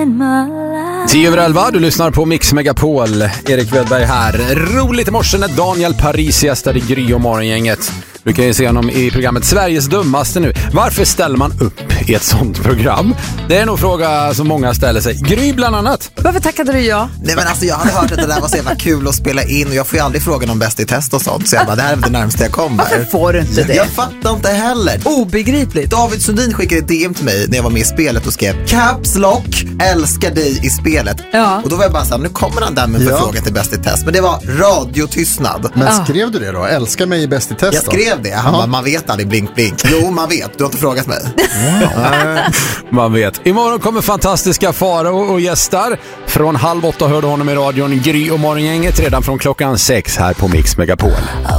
10:11, du lyssnar på Mix Megapol. Erik Wedberg här. Roligt i morse när Daniel Paris gästade Gry och morgongänget. Du kan ju se honom i programmet Sveriges dummaste nu. Varför ställer man upp i ett sånt program? Det är nog fråga som många ställer sig. Gry bland annat. Varför tackade du ja? Nej men alltså jag hade hört att det där var så jävla kul att spela in och jag får ju aldrig frågan om Bäst i test och sånt. Så jag bara, det här är det närmaste jag kommer. Varför får du inte det? Jag fattar inte heller. Obegripligt. David Sundin skickade ett DM till mig när jag var med i spelet och skrev Caps Lock, älskar dig i spelet. Ja. Och då var jag bara så här, nu kommer han där med en förfrågan till Bäst i test. Men det var radiotystnad. Men skrev du det då? Älskar mig i Bäst i test Jag skrev det. Han bara, man vet aldrig, blink blink. Jo, man vet. Du har inte frågat mig. Man vet. Imorgon kommer fantastiska Farao och gästar. Från 7:30 hörde honom i radion Gry och morgongänget redan från klockan 6 här på Mix Megapol.